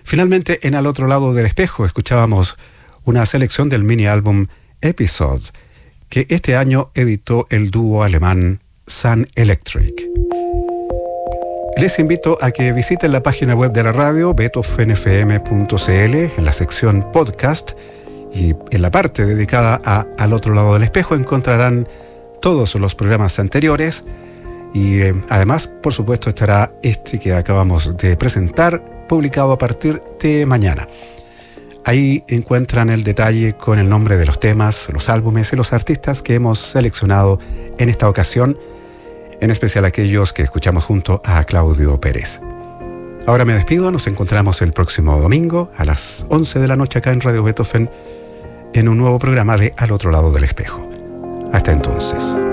Finalmente, en Al Otro Lado del Espejo, escuchábamos una selección del mini álbum Episodes, que este año editó el dúo alemán Sun Electric. Les invito a que visiten la página web de la radio, beethovenfm.cl, en la sección podcast, y en la parte dedicada a Al Otro Lado del Espejo encontrarán todos los programas anteriores y además, por supuesto, estará este que acabamos de presentar, publicado a partir de mañana. Ahí encuentran el detalle con el nombre de los temas, los álbumes y los artistas que hemos seleccionado en esta ocasión, en especial aquellos que escuchamos junto a Claudio Pérez. Ahora me despido, nos encontramos el próximo domingo a las 11 de la noche acá en Radio Beethoven en un nuevo programa de Al Otro Lado del Espejo. Hasta entonces.